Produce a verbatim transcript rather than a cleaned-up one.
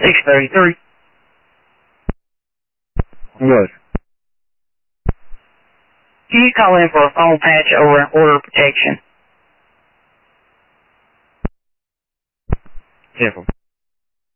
six thirty-three. What? Can you call in for a phone patch over an order protection? Careful.